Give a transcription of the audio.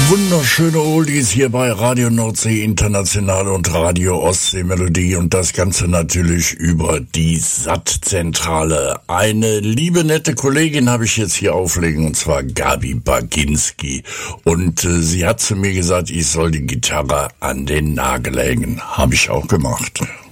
Wunderschöne Oldies hier bei Radio Nordsee International und Radio Ostsee Melodie und das Ganze natürlich über die Sattzentrale. Eine liebe, nette Kollegin habe ich jetzt hier auflegen und zwar Gabi Baginski und sie hat zu mir gesagt, ich soll die Gitarre an den Nagel hängen. Habe ich auch gemacht.